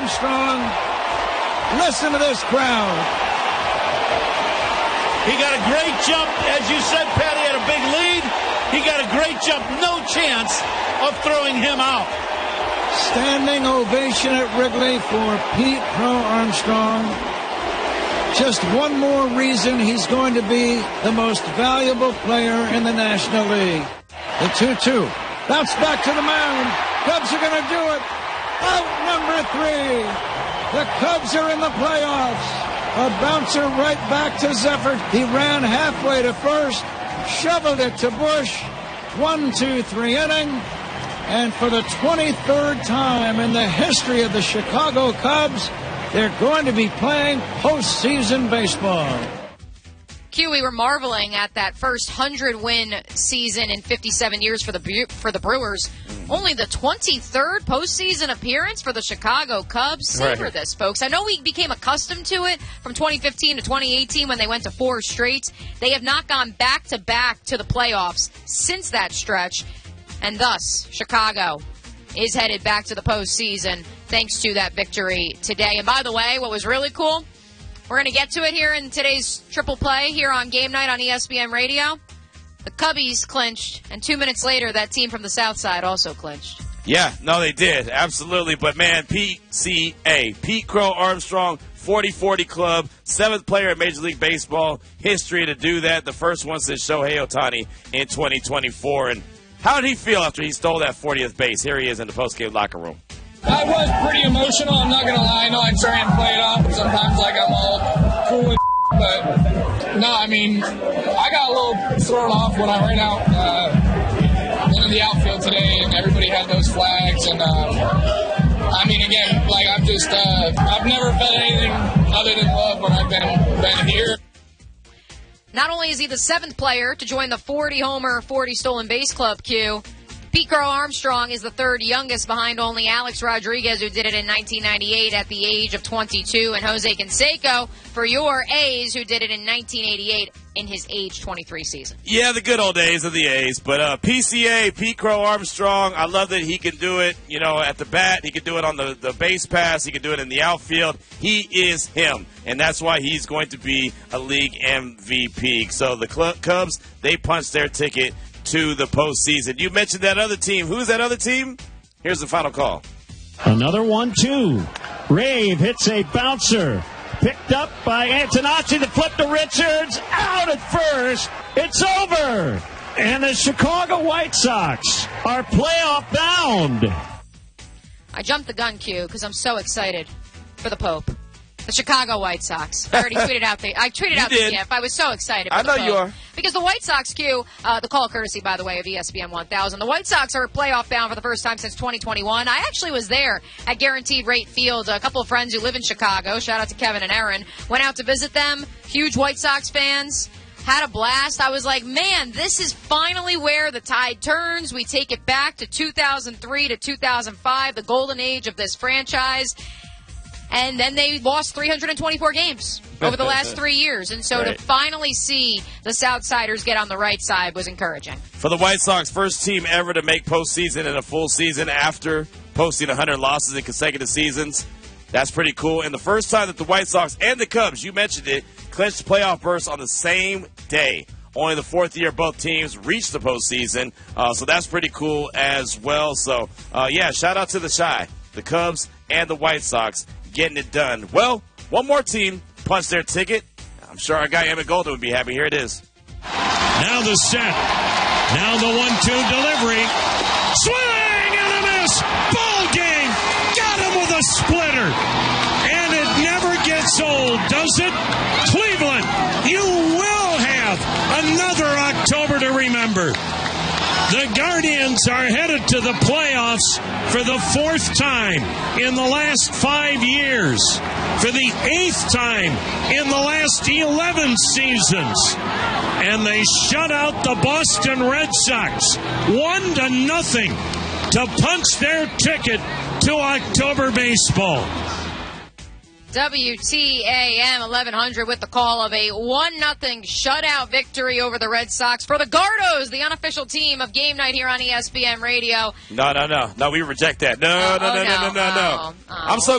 Armstrong. Listen to this crowd. He got a great jump. As you said, Patty had a big lead. He got a great jump. No chance of throwing him out. Standing ovation at Wrigley for Pete Crow Armstrong. Just one more reason he's going to be the most valuable player in the National League. The 2-2. Bounce back to the mound. Cubs are going to do it. Out number 3. The Cubs are in the playoffs. A bouncer right back to Zephyr. He ran halfway to first, shoveled it to Bush. 1-2-3 inning. And for the 23rd time in the history of the Chicago Cubs, they're going to be playing postseason baseball. Q, we were marveling at that first 100-win season in 57 years for the Brewers. Only the 23rd postseason appearance for the Chicago Cubs. Savor this, folks. I know we became accustomed to it from 2015 to 2018 when they went to 4 straight. They have not gone back-to-back to the playoffs since that stretch. And thus, Chicago is headed back to the postseason thanks to that victory today. And by the way, what was really cool, we're going to get to it here in today's triple play here on Game Night on ESPN Radio. The Cubbies clinched, and 2 minutes later, that team from the South Side also clinched. Yeah, no, they did. Absolutely. But, man, PCA, Pete Crow Armstrong, 40-40 club, 7th player in Major League Baseball history to do that. The first one since Shohei Ohtani in 2024. And how did he feel after he stole that 40th base? Here he is in the postgame locker room. I was pretty emotional, I'm not going to lie. I know I try and play it off sometimes like I'm all cool and but no, I mean, I got a little thrown off when I ran out into the outfield today and everybody had those flags. And, I mean, again, like I've never felt anything other than love when I've been here. Not only is he the 7th player to join the 40-homer, 40-stolen base club, Q, Pete Crow Armstrong is the 3rd youngest behind only Alex Rodriguez, who did it in 1998 at the age of 22, and Jose Canseco for your A's, who did it in 1988 in his age 23 season. Yeah, the good old days of the A's. But PCA, Pete Crow Armstrong, I love that he can do it, at the bat. He can do it on the base pass. He can do it in the outfield. He is him, and that's why he's going to be a league MVP. So the Cubs, they punched their ticket to the postseason. You mentioned that other team. Who's that other team? Here's the final call. Another 1-2. Rave hits a bouncer. Picked up by Antonacci to flip to Richards. Out at first. It's over. And the Chicago White Sox are playoff bound. I jumped the gun, Q, because I'm so excited for the Pope. The Chicago White Sox. I already tweeted out the GIF. I was so excited. I know you are. Because the White Sox, Q, the call courtesy, by the way, of ESPN 1000. The White Sox are playoff bound for the first time since 2021. I actually was there at Guaranteed Rate Field. A couple of friends who live in Chicago, shout out to Kevin and Aaron, went out to visit them. Huge White Sox fans. Had a blast. I was like, man, this is finally where the tide turns. We take it back to 2003 to 2005, the golden age of this franchise. And then they lost 324 games over the last 3 years. And so to finally see the Southsiders get on the right side was encouraging. For the White Sox, first team ever to make postseason in a full season after posting 100 losses in consecutive seasons. That's pretty cool. And the first time that the White Sox and the Cubs, you mentioned it, clinched playoff berths on the same day. Only the 4th year both teams reached the postseason. So that's pretty cool as well. So, shout out to the Chi, the Cubs and the White Sox, getting it done. Well, one more team punched their ticket. I'm sure our guy Emmett Golden would be happy. Here it is. Now the set. Now the 1-2 delivery. Swing and a miss. Ball game. Got him with a splitter. And it never gets old, does it? Cleveland, you will have another October to remember. The Guardians are headed to the playoffs for the 4th time in the last 5 years, for the 8th time in the last 11 seasons. And they shut out the Boston Red Sox 1-0 to punch their ticket to October baseball. WTAM 1100 with the call of a 1-0 shutout victory over the Red Sox for the Gardos, the unofficial team of Game Night here on ESPN Radio. No, we reject that. No. I'm so